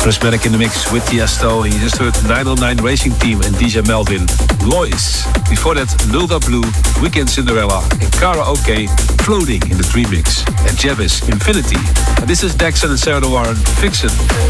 Prismatic in the mix with Tiesto. You just heard 909 Racing Team and DJ Melvin. Lois. Before that, Nulda Blue, Weekend Cinderella, and Karaoke, Floating in the 3 mix. And Javis, Infinity. And this is Daxon and Sarah Warren, Vixen.